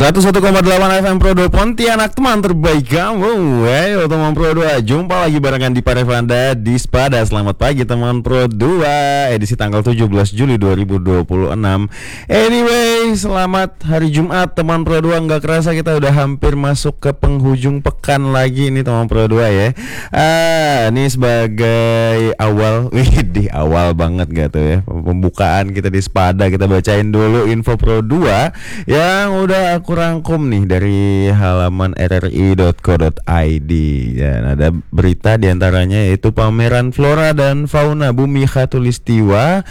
101,8 FM Pro 2 Pontianak, teman terbaik kamu. Ayo teman Pro 2, jumpa lagi barengan di Parevanda di Spada. Selamat pagi teman Pro 2, edisi tanggal 17 Juli 2026. Anyway, selamat hari Jumat teman Pro 2. Nggak kerasa kita udah hampir masuk ke penghujung pekan lagi nih teman Pro 2 ya. Ini sebagai awal, di awal banget gak tuh ya, pembukaan kita di Spada. Kita bacain dulu info Pro 2 yang udah aku rangkum nih dari halaman rri.co.id. Dan ada berita diantaranya yaitu pameran flora dan fauna Bumi Khatulistiwa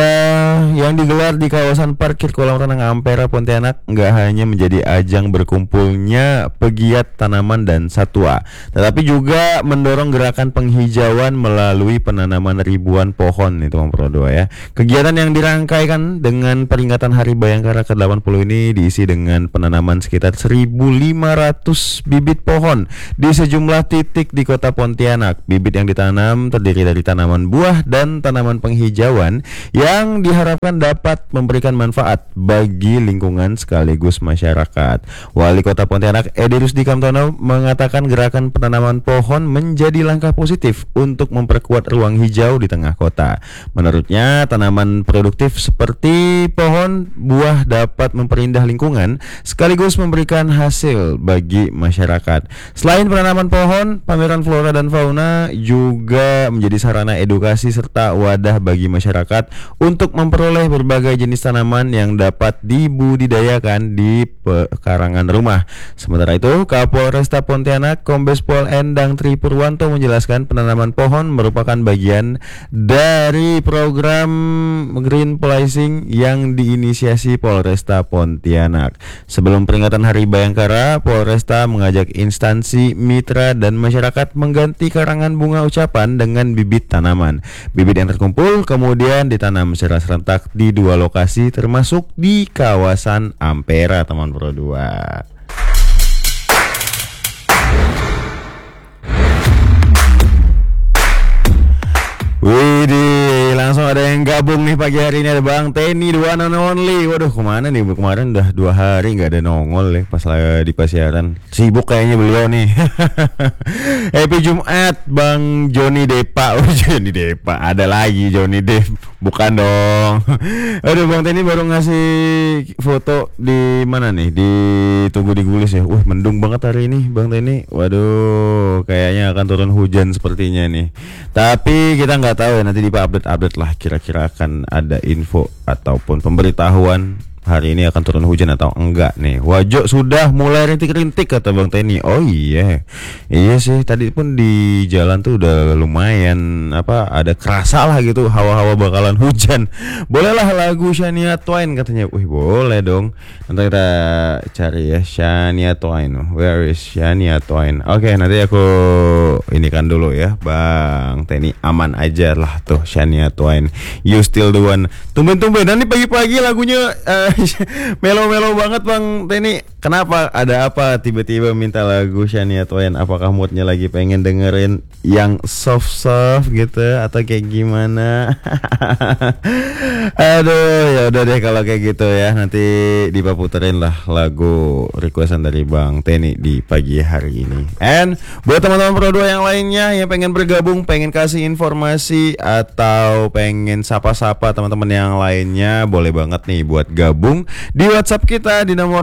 yang digelar di kawasan parkir kolam renang Ampera Pontianak nggak hanya menjadi ajang berkumpulnya pegiat tanaman dan satwa, tetapi juga mendorong gerakan penghijauan melalui penanaman ribuan pohon nih teman Pro 2 ya. Kegiatan yang dirangkaikan dengan peringatan Hari Bayangkara ke-80 ini diisi dengan penanaman sekitar 1.500 bibit pohon di sejumlah titik di kota Pontianak. Bibit yang ditanam terdiri dari tanaman buah dan tanaman penghijauan yang diharapkan dapat memberikan manfaat bagi lingkungan sekaligus masyarakat. Wali Kota Pontianak Edi Rusdi Kamtono mengatakan gerakan penanaman pohon menjadi langkah positif untuk memperkuat ruang hijau di tengah kota. Menurutnya, tanaman produktif seperti pohon buah dapat memperindah lingkungan sekaligus memberikan hasil bagi masyarakat. Selain penanaman pohon, pameran flora dan fauna juga menjadi sarana edukasi serta wadah bagi masyarakat untuk memperoleh berbagai jenis tanaman yang dapat dibudidayakan di pekarangan rumah. Sementara itu, Kapolresta Pontianak Kombes Pol Endang Tri Purwanto menjelaskan penanaman pohon merupakan bagian dari program Green Policing yang diinisiasi Polresta Pontianak. Sebelum peringatan Hari Bayangkara, Polresta mengajak instansi, mitra, dan masyarakat mengganti karangan bunga ucapan dengan bibit tanaman. Bibit yang terkumpul kemudian ditanam secara serentak di 2 lokasi termasuk di kawasan Ampera, teman Pro 2. Widih, langsung ada yang gabung nih pagi hari ini. Ada Bang Teni, the one and only. Waduh, kemana nih? Kemarin udah 2 hari gak ada nongol ya pas lagi di pasiaran. Sibuk kayaknya beliau nih. Happy Jumat Bang Joni Depa. Oh, Joni Depa, ada lagi Joni Dep. Bukan dong. Aduh, Bang Teni baru ngasih foto di mana nih? Di Tunggu di Gulis ya. Mendung banget hari ini Bang Teni. Waduh, kayaknya akan turun hujan sepertinya nih. Tapi kita nggak tahu ya, nanti di update lah kira-kira akan ada info ataupun pemberitahuan hari ini akan turun hujan atau enggak nih. Wajo sudah mulai rintik-rintik kata Bang Teni. Oh iya sih, tadi pun di jalan tuh udah lumayan ada kerasa lah gitu hawa-hawa bakalan hujan. Bolehlah lagu Shania Twain katanya. Boleh dong. Nanti kita cari ya Shania Twain. Where is Shania Twain? Oke, nanti aku ini kan dulu ya Bang Teni, aman aja lah tuh Shania Twain. You still the one. Tumben-tumben nanti pagi-pagi lagunya melo-melo banget Bang Teni. Kenapa? Ada apa tiba-tiba minta lagu Shania Twain? Apakah moodnya lagi pengen dengerin yang soft-soft gitu atau kayak gimana? Aduh, ya udah deh kalau kayak gitu ya. Nanti diputerin lah lagu requestan dari Bang Teni di pagi hari ini. And buat teman-teman Pro 2 yang lainnya yang pengen bergabung, pengen kasih informasi atau pengen sapa-sapa teman-teman yang lainnya, boleh banget nih buat gabung di WhatsApp kita di nomor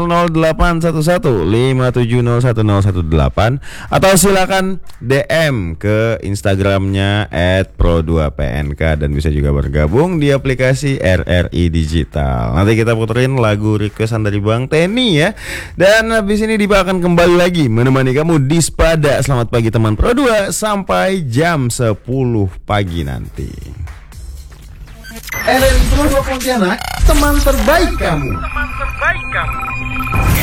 081157011018 atau silakan DM ke Instagramnya @pro2pnk dan bisa juga bergabung di aplikasi RRI Digital. Nanti kita puterin lagu requestan dari Bang Teni ya. Dan habis ini Dipa akan kembali lagi menemani kamu di Spada. Selamat pagi teman Pro 2 sampai jam 10 pagi nanti. RRI Pro 2 Pontianak, teman terbaik kamu.